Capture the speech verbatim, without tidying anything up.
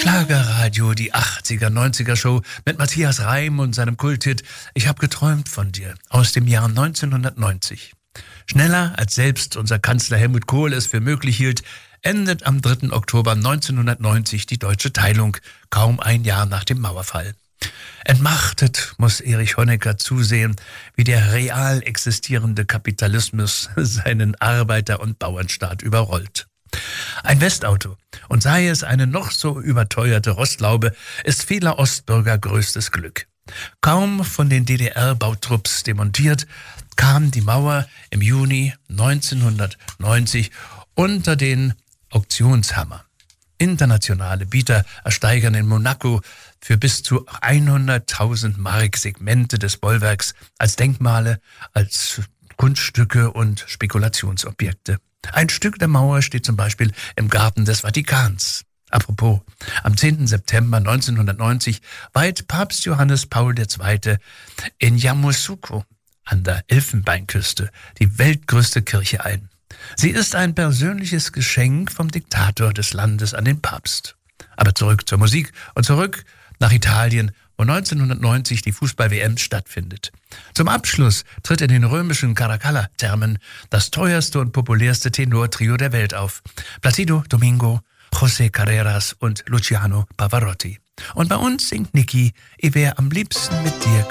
Schlagerradio, die achtziger, neunziger Show mit Matthias Reim und seinem Kulthit Ich hab geträumt von dir aus dem Jahr neunzehnhundertneunzig. Schneller als selbst unser Kanzler Helmut Kohl es für möglich hielt, endet am dritten Oktober neunzehnhundertneunzig die deutsche Teilung, kaum ein Jahr nach dem Mauerfall. Entmachtet muss Erich Honecker zusehen, wie der real existierende Kapitalismus seinen Arbeiter- und Bauernstaat überrollt. Ein Westauto, und sei es eine noch so überteuerte Rostlaube, ist vieler Ostbürger größtes Glück. Kaum von den D D R-Bautrupps demontiert, kam die Mauer im Juni neunzehnhundertneunzig unter den Auktionshammer. Internationale Bieter ersteigern in Monaco für bis zu hunderttausend Mark Segmente des Bollwerks als Denkmale, als Kunststücke und Spekulationsobjekte. Ein Stück der Mauer steht zum Beispiel im Garten des Vatikans. Apropos, am zehnten September neunzehnhundertneunzig weiht Papst Johannes Paul der Zweite in Yamoussoukro an der Elfenbeinküste die weltgrößte Kirche ein. Sie ist ein persönliches Geschenk vom Diktator des Landes an den Papst. Aber zurück zur Musik und zurück nach Italien, wo neunzehnhundertneunzig die Fußball-W M stattfindet. Zum Abschluss tritt in den römischen Caracalla-Thermen das teuerste und populärste Tenortrio der Welt auf. Placido Domingo, José Carreras und Luciano Pavarotti. Und bei uns singt Niki, ich wär am liebsten mit dir